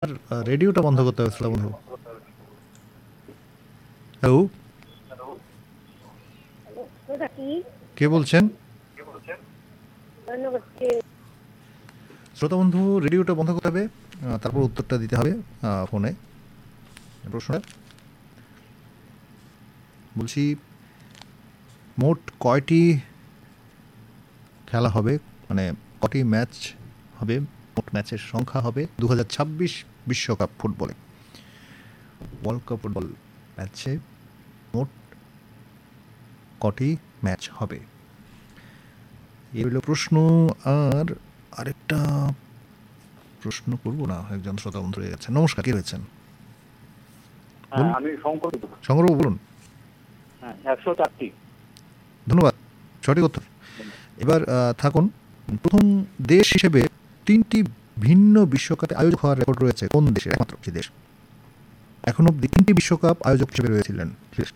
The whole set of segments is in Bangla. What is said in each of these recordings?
রেডিওটা বন্ধ করতে হবে শ্রোতা বন্ধু। হ্যালো, ওটা কি? কে বলছেন? ধন্যবাদ। শ্রোতা বন্ধু রেডিওটা বন্ধ করতে হবে, তারপর উত্তরটা দিতে হবে ফোনে। প্রশ্নটা বলছি, মোট কয়টি খেলা হবে, মানে কটি ম্যাচ হবে, মোট ম্যাচের সংখ্যা হবে 2026 বিশ্বকাপ ফুটবলে, ওয়ার্ল্ড কাপ ফুটবল ম্যাচে মোট কটি ম্যাচ হবে, এই হলো প্রশ্ন। আর আরেকটা প্রশ্ন করবো না, একজন শ্রোতা বন্ধু রয়ে গেছে। নমস্কার, কে রয়েছেন? আমি শঙ্কর। সংগ্রহ বলুন। 104টি। ধন্যবাদ, সঠিক উত্তর। এবার থাকুন, প্রথম দেশ হিসেবে 3টি ভিন্ন বিশ্বকাপে আয়োজক হওয়ার রেকর্ড রয়েছে কোন দেশের? একমাত্র সে দেশ এখন অব্দি 3টি বিশ্বকাপ আয়োজক হিসেবে রয়েছিলেন।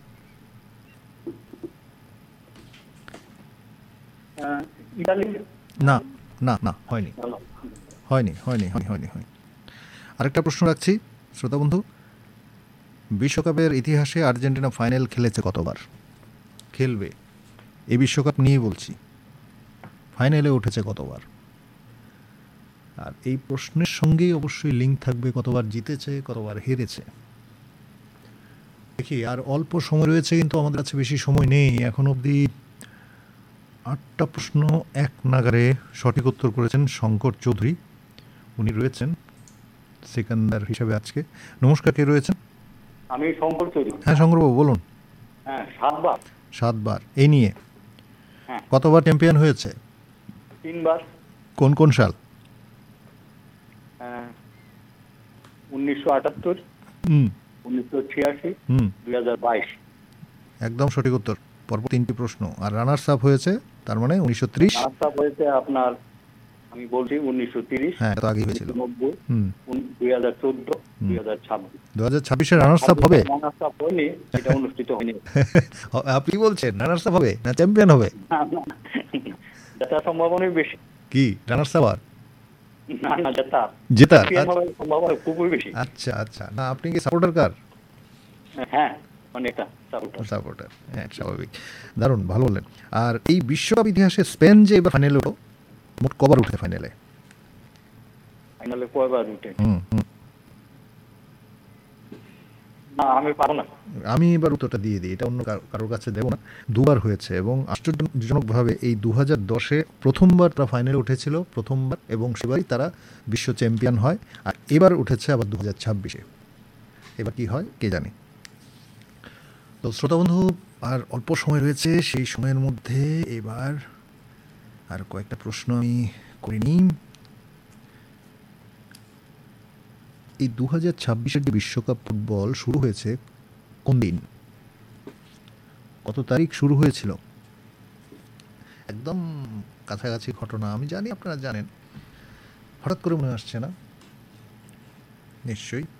ইতালি। না না না, হয়নি হয়নি হয়নি হয়নি হয়নি হয়নি। আরেকটা প্রশ্ন রাখছি শ্রোতা বন্ধু, বিশ্বকাপের ইতিহাসে আর্জেন্টিনা ফাইনাল খেলেছে কতবার? খেলবে, এই বিশ্বকাপ নিয়ে বলছি, ফাইনালে উঠেছে কতবার? আর এই প্রশ্নের সঙ্গেই অবশ্যই লিঙ্ক থাকবে কতবার জিতেছে, কতবার হেরেছে। দেখি, আর অল্প সময় রয়েছে, কিন্তু আমাদের কাছে বেশি সময় নেই। এখন অবধি 8টা প্রশ্ন এক নাগারে সঠিক উত্তর করেছেন শঙ্কর চৌধুরী, উনি রয়েছেন সেকেন্ডার হিসাবে আজকে। নমস্কার, কে রয়েছেন? আমি শঙ্কর চৌধুরী। হ্যাঁ শঙ্করবাবু বলুন। 7বার। 7বার। এই নিয়ে হ্যাঁ। কতবার চ্যাম্পিয়ন হয়েছে? 3বার। কোন কোন সাল? 1978, হুম 1986, হুম 2022। একদম সঠিক উত্তর। পরপর 3টি প্রশ্ন। আর রানার্স আপ হয়েছে, তার মানে 1930। রানার্স আপ হয়েছে আপনার, আমি বলছি 1930, হ্যাঁ, তো আগে হয়েছিল। 1990, 2014, 2026। 2026-এর রানার্স আপ হবে? রানার্স আপ হয়নি, এটা অনুষ্ঠিত হয়নি। আপনি বলছেন রানার্স আপ হবে না চ্যাম্পিয়ন হবে? জেতার সম্ভাবনাই বেশি। কি রানার্স আপ? না, জেতার সম্ভাবনা খুবই বেশি। আচ্ছা আচ্ছা, না আপনি কি সাপোর্টার কার? হ্যাঁ, অনেকটা সাপোর্টার। হ্যাঁ, স্বাভাবিক। দারুণ, ভালো বললেন। আর এই বিশ্বকাপ ইতিহাসে স্পেন যে এবার ফাইনালে উঠলো, মোট কবার উঠে ফাইনালে? ফাইনালে কয়বার উঠে? না, আমি পারবো না। আমি এবার উত্তরটা দিয়ে দিই, এটা অন্য কারোর কাছে দেবো না। 2বার হয়েছে, এবং আশ্চর্যজনকভাবে এই 2010-এ প্রথমবার তারা ফাইনালে উঠেছিল, প্রথমবার, এবং সেবারই তারা বিশ্ব চ্যাম্পিয়ন হয়। আর এবার উঠেছে আবার 2026-এ। এবার কি হয় কে জানে। তো শ্রোতা বন্ধু, আর অল্প সময় রয়েছে, সেই সময়ের মধ্যে এবার আর কয়েকটা প্রশ্ন আমি করে নিই। এই 2026-এর যে বিশ্বকাপ ফুটবল শুরু হয়েছে কোন দিন, কত তারিখ শুরু হয়েছিল? একদম কাছাকাছি ঘটনা, আমি জানি আপনারা জানেন, হঠাৎ করে মনে আসছে না নিশ্চয়ই।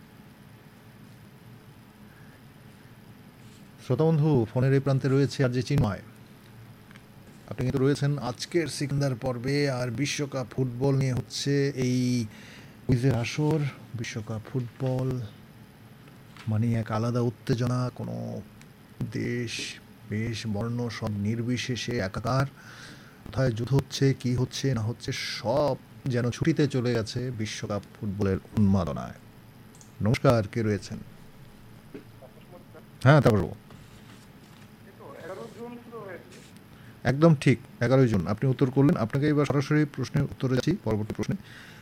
শ্রোতা বন্ধু, ফোনের এই প্রান্তে রয়েছে আর যে চিন্ময়, আপনি কিন্তু রয়েছেন আজকের সিকন্দার পর্বে। আর বিশ্বকাপ ফুটবল নিয়ে হচ্ছে এই কুইজের আসর। বিশ্বকাপ ফুটবল মানে এক আলাদা উত্তেজনা, কোনো দেশ বেশ বর্ণ সব নির্বিশেষে একাকার, কোথায় যুদ্ধ হচ্ছে, কি হচ্ছে না হচ্ছে, সব যেন ছুটিতে চলে গেছে বিশ্বকাপ ফুটবলের উন্মাদনায়। নমস্কার, কে রয়েছেন? হ্যাঁ, তারপর একদম ঠিক, 11 জুন আপনি উত্তর করলেন। আপনাকে এবার সরাসরি প্রশ্নের উত্তরে যাচ্ছি, পরবর্তী প্রশ্নে।